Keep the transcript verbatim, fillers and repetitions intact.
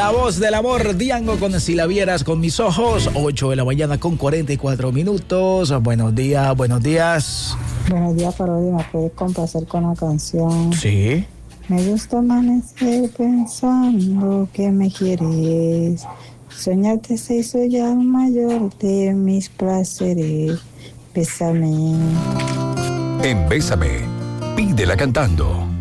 La voz del amor, Diango con Si la vieras con mis ojos. Ocho de la mañana con cuarenta y cuatro minutos. Buenos días, buenos días. Buenos días, Parodi. ¿Me puedes complacer con la canción? Sí. Me gusta amanecer pensando que me quieres. Soñarte se hizo ya el mayor de mis placeres. Bésame. En Bésame, pídela cantando.